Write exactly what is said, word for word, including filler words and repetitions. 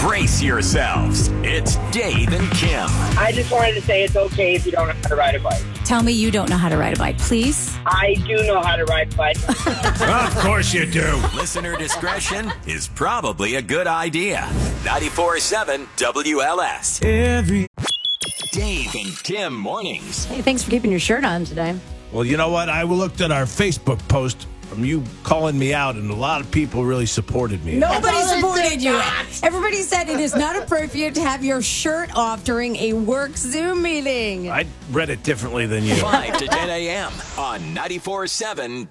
Brace yourselves. It's Dave and Kim. I just wanted to say it's okay if you don't know how to ride a bike. Tell me you don't know how to ride a bike, please. I do know how to ride a bike. Of course you do. Listener discretion is probably a good idea. ninety-four point seven W L S. Every Dave and Kim mornings. Hey, thanks for keeping your shirt on today. Well, you know what? I looked at our Facebook post from you calling me out, and a lot of people really supported me. Nobody That's all supported it's you. about. Everybody said it is not appropriate to have your shirt off during a work Zoom meeting. I read it differently than you. five to ten a.m. on ninety-four point seven